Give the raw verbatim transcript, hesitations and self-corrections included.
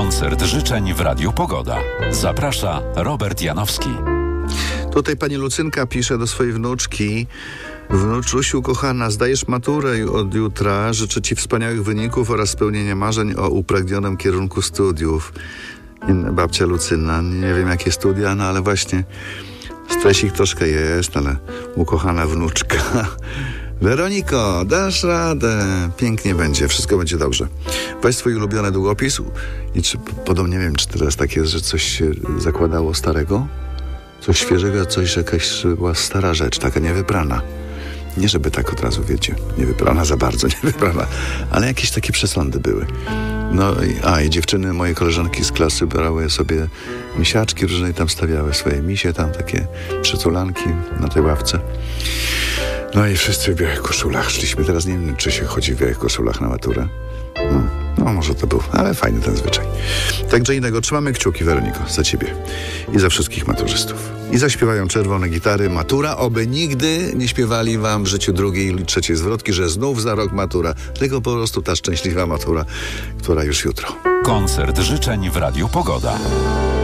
Koncert życzeń w Radiu Pogoda. Zaprasza Robert Janowski. Tutaj pani Lucynka pisze do swojej wnuczki: wnuczusiu kochana, zdajesz maturę od jutra. Życzę ci wspaniałych wyników oraz spełnienia marzeń o upragnionym kierunku studiów. Babcia Lucyna, nie wiem jakie studia, no ale właśnie stresik troszkę jest, ale ukochana wnuczka. Weroniko, dasz radę, pięknie będzie, wszystko będzie dobrze. Weź swój ulubiony długopis i czy, podobnie nie wiem, czy teraz tak jest, że coś się zakładało starego, coś świeżego, coś, jakaś była stara rzecz, taka niewybrana. Nie żeby tak od razu, wiecie, niewybrana za bardzo, niewybrana, ale jakieś takie przesądy były. No i, a i dziewczyny, moje koleżanki z klasy brały sobie misiaczki różne i tam stawiały swoje misie, tam takie przytulanki na tej ławce. No i wszyscy w białych koszulach szliśmy. Teraz nie wiem, czy się chodzi w białych koszulach na maturę. No, no może to był, ale fajny ten zwyczaj. Także innego, trzymamy kciuki, Weroniko, za ciebie i za wszystkich maturzystów. I zaśpiewają czerwone gitary matura, oby nigdy nie śpiewali wam w życiu drugiej lub trzeciej zwrotki, że znów za rok matura, tylko po prostu ta szczęśliwa matura, która już jutro. Koncert życzeń w Radiu Pogoda.